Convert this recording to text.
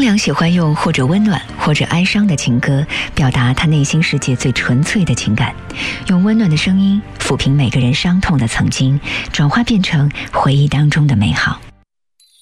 良喜欢用或者温暖或者哀伤的情歌表达他内心世界最纯粹的情感，用温暖的声音抚平每个人伤痛的曾经，转化变成回忆当中的美好。